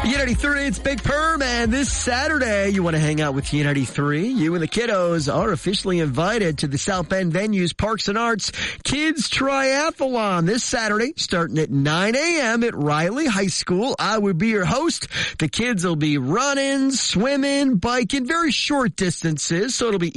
T93, it's Big Perm, and this Saturday, you want to hang out with T93. You and the kiddos are officially invited to the South Bend Venues Parks and Arts Kids Triathlon this Saturday, starting at 9 a.m. at Riley High School. I will be your host. The kids will be running, swimming, biking, very short distances, so it'll be